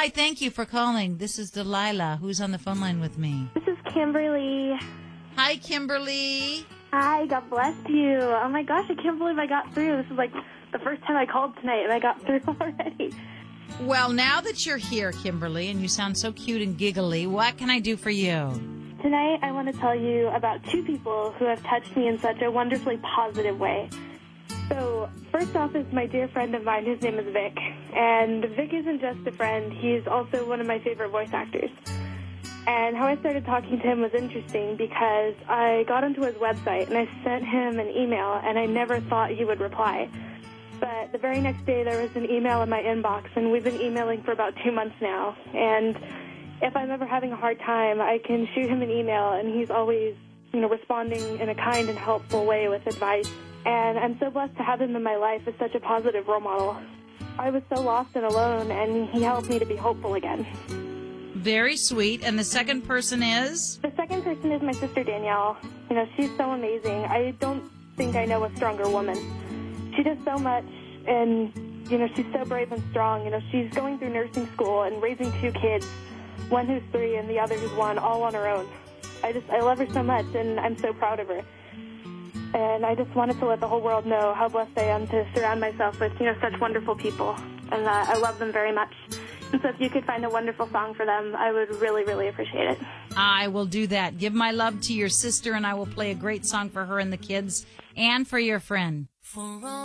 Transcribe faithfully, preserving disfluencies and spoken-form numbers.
Hi, thank you for calling. This is Delilah, who's on the phone line with me. This is Kimberly. Hi, Kimberly. Hi, God bless you. Oh my gosh, I can't believe I got through. This is like the first time I called tonight and I got through already. Well, now that you're here, Kimberly, and you sound so cute and giggly, what can I do for you? Tonight I want to tell you about two people who have touched me in such a wonderfully positive way. So, first off is my dear friend of mine. His name is Vic. And Vic isn't just a friend. He's also one of my favorite voice actors. And how I started talking to him was interesting because I got onto his website and I sent him an email and I never thought he would reply. But the very next day there was an email in my inbox and we've been emailing for about two months now. And if I'm ever having a hard time, I can shoot him an email and he's always, you know, responding in a kind and helpful way with advice. And I'm so blessed to have him in my life as such a positive role model. I was so lost and alone, and he helped me to be hopeful again. Very sweet. And the second person is? The second person is my sister, Danielle. You know, she's so amazing. I don't think I know a stronger woman. She does so much, and, you know, she's so brave and strong. You know, she's going through nursing school and raising two kids, one who's three and the other who's one, all on her own. I just, I love her so much, and I'm so proud of her. And I just wanted to let the whole world know how blessed I am to surround myself with, you know, such wonderful people. And uh, I love them very much. And so if you could find a wonderful song for them, I would really, really appreciate it. I will do that. Give my love to your sister, and I will play a great song for her and the kids and for your friend. For all